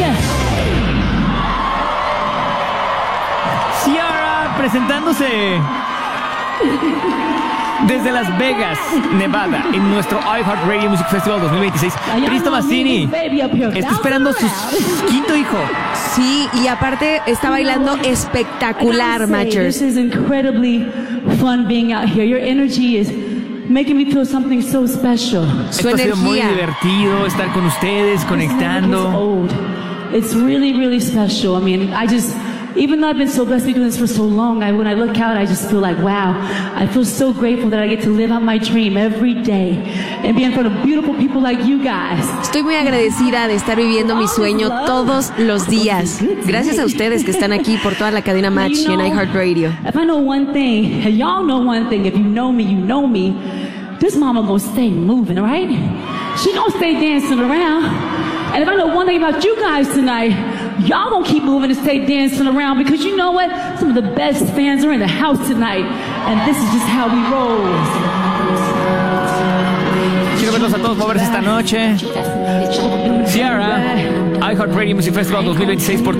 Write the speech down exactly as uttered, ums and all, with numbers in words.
Ciara presentándose desde Las Vegas, Nevada, en nuestro iHeartRadio Music Festival dos mil veintiséis. Cristo Massini está esperando su quinto hijo. Sí, y aparte está bailando espectacular, Matchers. This is incredibly fun being out here. Your energy is making me feel something so special. Su Esto ha sido muy energía. divertido estar con ustedes, conectando. It's really, really special. I mean, I just, even though I've been so blessed to be doing this for so long, I, when I look out, I just feel like, wow, I feel so grateful that I get to live out my dream every day and be in front of beautiful people like you guys. Estoy muy agradecida de estar viviendo mi sueño todos los días. Gracias a ustedes que están aquí por toda la cadena Match y en iHeartRadio. If I know one thing, and y'all know one thing, if you know me, you know me, this mama gonna stay moving, right? She gonna stay dancing around. And if I know one thing about you guys tonight, y'all gonna keep moving and stay dancing around because you know what? Some of the best fans are in the house tonight. And this is just how we roll. Quiero verlos a todos moverse esta noche. Ciara, iHeartRadio Music Festival dos mil veintiséis por